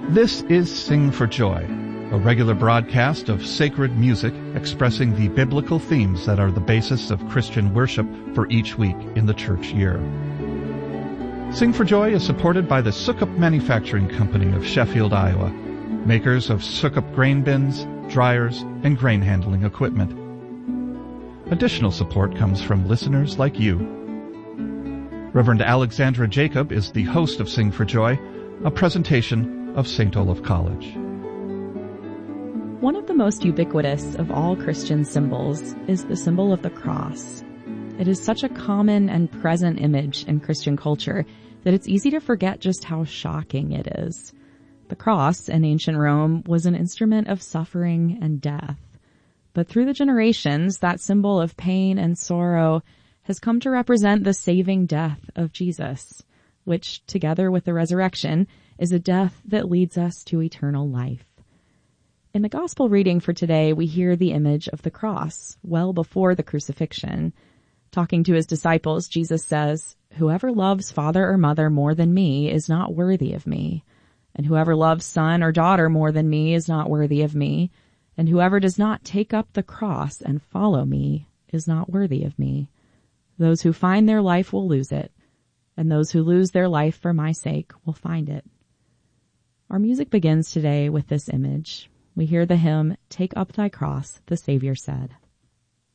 This is Sing for Joy, a regular broadcast of sacred music expressing the biblical themes that are the basis of Christian worship for each week in the church year. Sing for Joy is supported by the Sukup Manufacturing Company of Sheffield, Iowa, makers of Sukup grain bins, dryers, and grain handling equipment. Additional support comes from listeners like you. Reverend Alexandra Jacob is the host of Sing for Joy, a presentation of St. Olaf College. One of the most ubiquitous of all Christian symbols is the symbol of the cross. It is such a common and present image in Christian culture that it's easy to forget just how shocking it is. The cross in ancient Rome was an instrument of suffering and death. But through the generations, that symbol of pain and sorrow has come to represent the saving death of Jesus, which, together with the resurrection, is a death that leads us to eternal life. In the gospel reading for today, we hear the image of the cross, well before the crucifixion. Talking to his disciples, Jesus says, "Whoever loves father or mother more than me is not worthy of me. And whoever loves son or daughter more than me is not worthy of me. And whoever does not take up the cross and follow me is not worthy of me. Those who find their life will lose it, and those who lose their life for my sake will find it." Our music begins today with this image. We hear the hymn, "Take Up Thy Cross," the Savior said.